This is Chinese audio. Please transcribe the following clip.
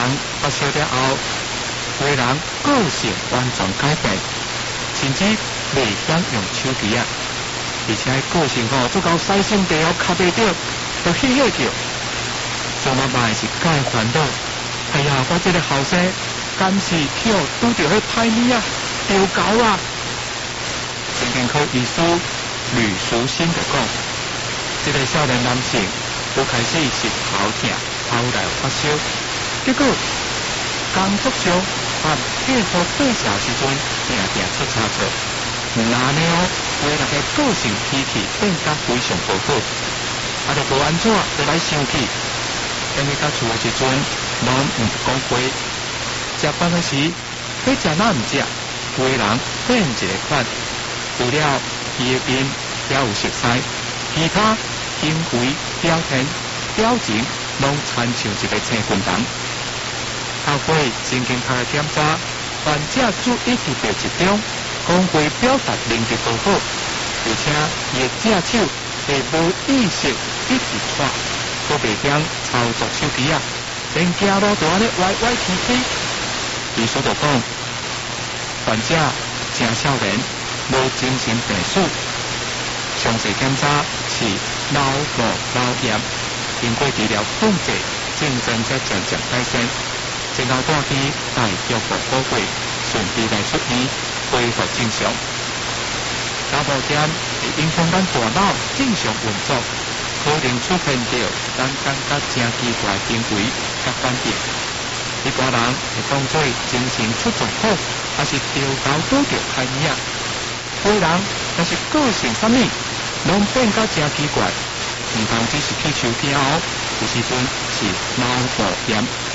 发烧了后，有的人个性完全改变，甚至袂晓用手机啊，而且个性做到西性地卡袂着，就气叫。最麻烦是介烦恼，哎呀，我这个后生敢是去拄着迄歹物啊，丢狗啊！神经科医师吕淑欣就讲，这个少年男性就开始是头痛，后来发烧，结果工作上和配合对象时阵，定定出差错，那呢为那个个性脾气变得非常不好，就无安怎就来生气。等你到厝的时阵，拢唔讲话，食饭的时，要食哪唔食，规人变一个款。除了伊的面了有熟悉，其他行为、表现、表情，拢参像一个青滚蛋。透过神经科的检查，患者注意力不集中，讲话表达能力不好，而且伊的隻手会无意识一直拖。都袂晓操作手机啊，连走路都安尼歪歪曲曲。医生就讲，患者正少年，无精神病史，详细检查是脑膜脑炎，经过治疗控制，症状才渐渐改善。然后带去大脚部保护，顺利来出院，恢复正常。脑膜炎会影响咱大脑正常运作。可能出现到咱感觉真奇怪的行为甲反应，一般人会当作精神出状况，还是丢狗拄着歹物啊。有人但是个性啥物，拢变到真奇怪，唔单只是去手机后，有时阵是脑膜炎。